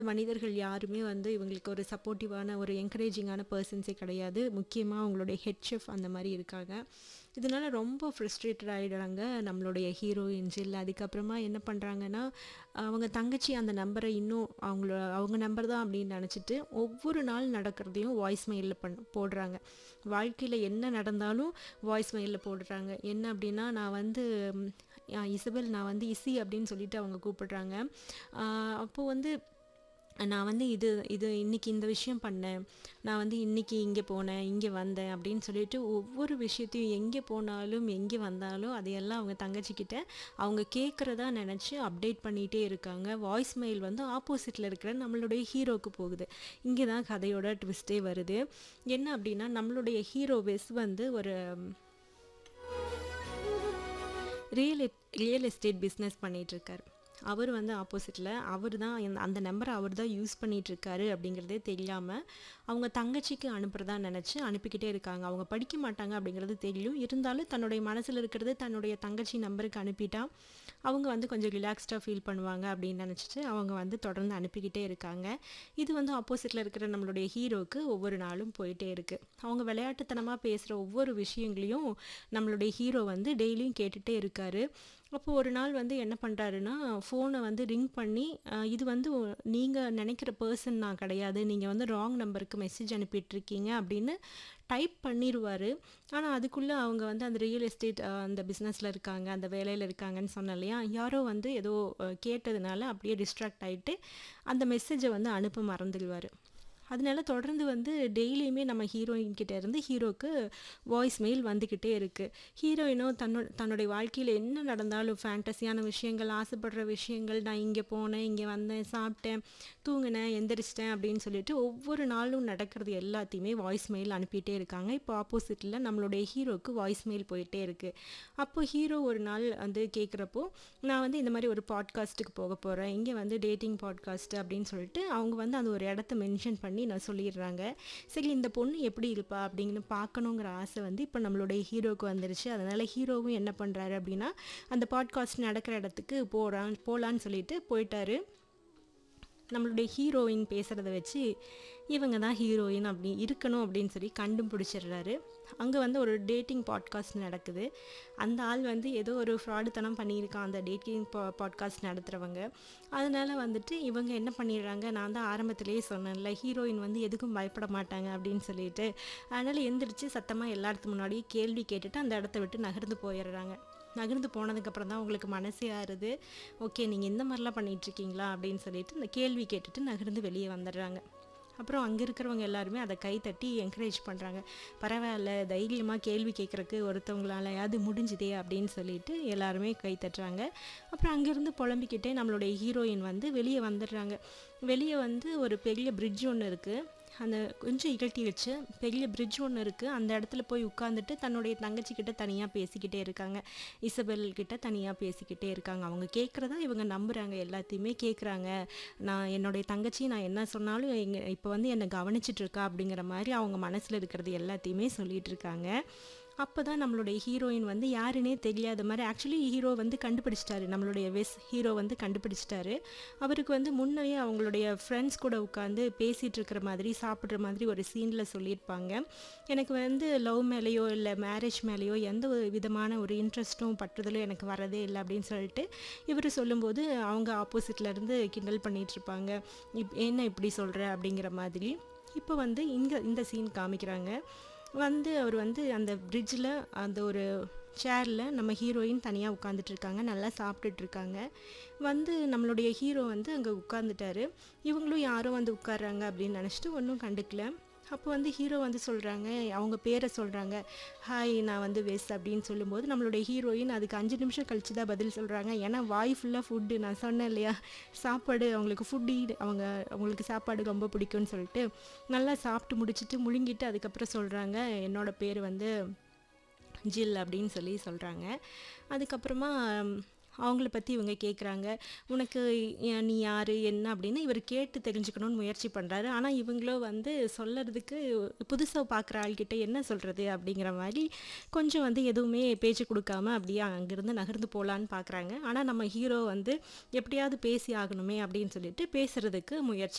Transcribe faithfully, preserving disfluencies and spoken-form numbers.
மனிதர்கள் யாருமே வந்து இவங்களுக்கு ஒரு சப்போர்ட்டிவான, ஒரு என்கரேஜிங்கான பெர்சன்ஸே கிடையாது. முக்கியமா அவங்களுடைய ஹெட் செஃப் அந்த மாரி இருக்காங்க. இதனால ரொம்ப ஃப்ரஸ்ட்ரேட்டட் ஆயிடுறாங்க நம்மளுடைய ஹீரோயின் ஜில். அதுக்கப்புறமா என்ன பண்றாங்கன்னா, அவங்க தங்கச்சி அந்த நம்பர இன்னும் அவங்கள அவங்க நம்பர் தான் அப்படின்னு நெனச்சுட்டு, ஒவ்வொரு நாள் நடக்கிறதையும் வாய்ஸ் மெயில்ல பண் போடுறாங்க. வாழ்க்கையில என்ன நடந்தாலும் வாய்ஸ் மெயில்ல போடுறாங்க. என்ன அப்படின்னா, நான் வந்து ம் அ இசபெல் நான் வந்து இசி அப்படின்னு சொல்லிட்டு அவங்க கூப்பிடுறாங்க. அ அப்போ வந்து நான் வந்து இது இது இன்னைக்கு இந்த விஷயம் பண்ணேன். நான் வந்து இன்னைக்கு இங்கே போனேன், இங்கே வந்தேன் அப்படின்னு சொல்லிட்டு ஒவ்வொரு விஷயத்தையும் எங்கே போனாலும், எங்கே வந்தாலும் அதையெல்லாம் அவங்க தங்கச்சிக்கிட்ட அவங்க கேட்குறதா நெனச்சு அப்டேட் பண்ணிட்டே இருக்காங்க. வாய்ஸ் மெயில் வந்து ஆப்போசிட்ல இருக்கிற நம்மளுடைய ஹீரோக்கு போகுது. இங்கே தான் கதையோட ட்விஸ்ட்டே வருது. என்ன அப்படின்னா, நம்மளுடைய ஹீரோ வெஸ் வந்து ஒரு ரியல் எட் ரியல் எஸ்டேட் பிஸ்னஸ் பண்ணிகிட்ருக்காரு. அவர் வந்து ஆப்போசிட்ல அவர் தான் இந்த அந்த நம்பர அவர் தான் யூஸ் பண்ணிகிட்ருக்காரு அப்படிங்கிறதே தெரியாம, அவங்க தங்கச்சிக்கு அனுப்புறதா நெனச்சு அனுப்பிக்கிட்டே இருக்காங்க. அவங்க படிக்க மாட்டாங்க அப்படிங்கிறது தெரியும். இருந்தாலும் தன்னுடைய மனசுல இருக்கிறது தன்னுடைய தங்கச்சி நம்பருக்கு அனுப்பிட்டா, அவங்க வந்து கொஞ்சம் ரிலாக்ஸ்டா ஃபீல் பண்ணுவாங்க அப்படின்னு நெனச்சுட்டு, அவங்க வந்து தொடர்ந்து அனுப்பிக்கிட்டே இருக்காங்க. இது வந்து ஆப்போசிட்ல இருக்கிற நம்மளுடைய ஹீரோக்கு ஒவ்வொரு நாளும் போயிட்டே இருக்கு. அவங்க விளையாட்டுத்தனமா பேசுற ஒவ்வொரு விஷயங்களையும் நம்மளுடைய ஹீரோ வந்து டெய்லியும் கேட்டுட்டே இருக்காரு. அப்போ ஒரு நாள் வந்து என்ன பண்றாருன்னா, ஃபோன வந்து ரிங் பண்ணி, அ இது வந்து ஒ- நீங்க நெனைக்கிற பெர்சன் நான் கிடையாது. நீங்க வந்து ராங் நம்பருக்கு மெசேஜ் அனுப்பிட்டுருக்கீங்க அப்படின்னு டைப் பண்ணிருவாரு. ஆனா, அதுக்குள்ள அவங்க வந்து அந்த ரியல் எஸ்டேட் அ அந்த பிசினஸ்ல இருக்காங்க, அந்த வேலையில இருக்காங்கன்னு சொன்னேன் இல்லையா? யாரோ வந்து ஏதோ அ கேட்டதுனால அப்படியே டிஸ்ட்ராக்ட் ஆயிட்டு, அந்த மெசேஜ வந்து அனுப்ப மறந்துருவாரு. அதனால தொடர்ந்து வந்து டெய்லியுமே நம்ம ஹீரோயின் கிட்ட இருந்து ஹீரோக்கு வாய்ஸ் மெயில் வந்துக்கிட்டே இருக்கு. ஹீரோயினும் தன்னோட தன்னுடைய வாழ்க்கையில் என்ன நடந்தாலும் ஃபேண்டஸியான விஷயங்கள், ஆசைப்படுற விஷயங்கள், நான் இங்கே போனேன், இங்கே வந்தேன், சாப்பிட்டேன், தூங்கினேன், எந்திரிச்சிட்டேன் அப்படின்னு சொல்லிட்டு ஒவ்வொரு நாளும் நடக்கிறது எல்லாத்தையுமே வாய்ஸ் மெயில் அனுப்பிட்டே இருக்காங்க. இப்போ ஆப்போசிட்டில் நம்மளுடைய ஹீரோக்கு வாய்ஸ் மெயில் போயிட்டே இருக்கு. அப்போ ஹீரோ ஒரு நாள் வந்து கேட்குறப்போ, நான் வந்து இந்த மாதிரி ஒரு பாட்காஸ்ட்டுக்கு போக போகிறேன், இங்கே வந்து டேட்டிங் பாட்காஸ்ட் அப்படின்னு சொல்லிட்டு அவங்க வந்து அந்த ஒரு இடத்த மென்ஷன் பண்ணி நான் சொல்லிடுறாங்க. சரி, இந்த பொண்ணு எப்படி இருப்பா அப்படின்னு பார்க்கணுங்கிற ஆசை வந்து இப்போ நம்மளுடைய ஹீரோவுக்கு வந்துருச்சு. அதனால ஹீரோவும் என்ன பண்ணுறாரு அப்படின்னா, அந்த பாட்காஸ்ட் நடக்கிற இடத்துக்கு போகிறான் போகலான்னு சொல்லிட்டு போயிட்டாரு. நம்மளுடைய ஹீரோயின் பேசுகிறத வச்சு இவங்க தான் ஹீரோயின் அப்படி இருக்கணும் அப்படின்னு சொல்லி கண்டுபிடிச்சிடுறாரு. அங்கே வந்து ஒரு டேட்டிங் பாட்காஸ்ட் நடக்குது. அந்த ஆள் வந்து ஏதோ ஒரு ஃப்ராடுத்தனம் பண்ணியிருக்கான் அந்த டேட்டிங் பா பாட்காஸ்ட் நடத்துகிறவங்க. அதனால வந்துட்டு இவங்க என்ன பண்ணிடுறாங்க, நான் தான் ஆரம்பத்திலேயே சொன்னேன்ல ஹீரோயின் வந்து எதுக்கும் பயப்பட மாட்டாங்க அப்படின்னு சொல்லிட்டு, அதனால் எந்திரிச்சு சத்தமாக எல்லாத்துக்கு முன்னாடியே கேள்வி கேட்டுட்டு அந்த இடத்த விட்டு நகர்ந்து போயிடுறாங்க. நகர்ந்து போனதுக்கப்புறம் தான் உங்களுக்கு மனசே ஆறுது. ஓகே, நீங்கள் இந்த மாதிரிலாம் பண்ணிகிட்ருக்கீங்களா அப்படின்னு சொல்லிட்டு இந்த கேள்வி கேட்டுட்டு நகர்ந்து வெளியே வந்துடுறாங்க. அப்புறம் அங்கே இருக்கிறவங்க எல்லாருமே அதை கை தட்டி என்கரேஜ் பண்ணுறாங்க. பரவாயில்ல, தைரியமாக கேள்வி கேட்குறக்கு ஒருத்தவங்களாலையாவது முடிஞ்சுதே அப்படின்னு சொல்லிட்டு எல்லாருமே கை தட்டுறாங்க. அப்புறம் அங்கேருந்து புலம்பிக்கிட்டே நம்மளுடைய ஹீரோயின் வந்து வெளியே வந்துடுறாங்க. வெளியே வந்து ஒரு பெரிய பிரிட்ஜ் ஒன்று இருக்குது. அந்த கொஞ்சம் இருட்டிடுச்சு. பெரிய பிரிட்ஜ் ஒன்று இருக்குது. அந்த இடத்துல போய் உட்காந்துட்டு தன்னுடைய தங்கச்சிக்கிட்ட தனியாக பேசிக்கிட்டே இருக்காங்க. இசபெல் கிட்ட தனியாக பேசிக்கிட்டே இருக்காங்க. அவங்க கேட்குறதா இவங்க நம்புகிறாங்க, எல்லாத்தையுமே கேட்குறாங்க. நான் என்னுடைய தங்கச்சி நான் என்ன சொன்னாலும் எங்க இப்போ வந்து என்னை கவனிச்சிட்டு இருக்கா அப்படிங்கிற மாதிரி அவங்க மனசில் இருக்கிறது எல்லாத்தையுமே சொல்லிட்டு இருக்காங்க. அப்போ தான் நம்மளுடைய ஹீரோயின் வந்து யாருன்னே தெரியாத மாதிரி, ஆக்சுவலி ஹீரோ வந்து கண்டுபிடிச்சிட்டாரு, நம்மளுடைய வெஸ் ஹீரோ வந்து கண்டுபிடிச்சிட்டாரு. அவருக்கு வந்து முன்னவே அவங்களுடைய ஃப்ரெண்ட்ஸ் கூட உட்காந்து பேசிகிட்டு இருக்கிற மாதிரி, சாப்பிட்ற மாதிரி ஒரு சீனில் சொல்லியிருப்பாங்க. எனக்கு வந்து லவ் மேலேயோ இல்லை மேரேஜ் மேலேயோ எந்த ஒரு விதமான ஒரு இன்ட்ரெஸ்ட்டும் பற்றுதலும் எனக்கு வரதே இல்லை அப்படின்னு சொல்லிட்டு இவர் சொல்லும்போது, அவங்க ஆப்போசிட்ல இருந்து கிண்டல் பண்ணிட்டு இருப்பாங்க. இப் என்ன இப்படி சொல்கிற அப்படிங்கிற மாதிரி. இப்போ வந்து இங்கே இந்த சீன் காமிக்கிறாங்க. வந்து அவர் வந்து அந்த பிரிட்ஜில் அந்த ஒரு சேரில் நம்ம ஹீரோயின் தனியாக உட்காந்துட்டு இருக்காங்க, நல்லா சாப்பிட்டுட்டு இருக்காங்க. வந்து நம்மளுடைய ஹீரோ வந்து அங்கே உட்காந்துட்டாரு. இவங்களும் யாரும் வந்து உட்கார்றாங்க அப்படின்னு நினச்சிட்டு ஒன்றும் கண்டுக்கல. அப்போ வந்து ஹீரோ வந்து சொல்கிறாங்க, அவங்க பேரை சொல்கிறாங்க, ஹாய் நான் வந்து வெஸ் அப்படின்னு சொல்லும்போது நம்மளுடைய ஹீரோயின் அதுக்கு அஞ்சு நிமிஷம் கழிச்சு தான் பதில் சொல்கிறாங்க. ஏன்னா வாய் ஃபுல்லாக ஃபுட்டு, நான் சொன்னேன் இல்லையா, சாப்பாடு அவங்களுக்கு ஃபுட் ஈட் அவங்க அவங்களுக்கு சாப்பாடு ரொம்ப பிடிக்கும்னு சொல்லிட்டு நல்லா சாப்பிட்டு முடிச்சுட்டு முழுங்கிட்டு அதுக்கப்புறம் சொல்கிறாங்க, என்னோட பேர் வந்து ஜில் அப்படின்னு சொல்லி சொல்கிறாங்க. அதுக்கப்புறமா அவங்கள பற்றி இவங்க கேட்குறாங்க. உனக்கு அஹ், நீ யார் என்ன அப்படின்னு இவர் கேட்டு தெரிஞ்சுக்கணும்னு முயற்சி பண்ணுறாரு. ஆனால் இவங்களோ வந்து சொல்லறதுக்கு புதுசாக பார்க்குற ஆள்கிட்ட என்ன சொல்கிறது அப்படிங்கிற மாதிரி கொஞ்சம் வந்து எதுவுமே பேச்சு கொடுக்காம அப்படியே அங்கேருந்து நகர்ந்து போகலான்னு பார்க்குறாங்க. ஆனால் நம்ம ஹீரோ வந்து எப்படியாவது பேசி ஆகணுமே அப்படின்னு சொல்லிட்டு பேசுறதுக்கு முயற்சி